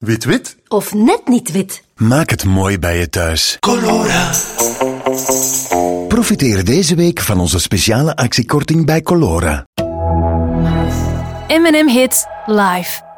Wit-wit? Of net niet wit. Maak het mooi bij je thuis. Colora. Profiteer deze week van onze speciale actiekorting bij Colora. M&M Hits live.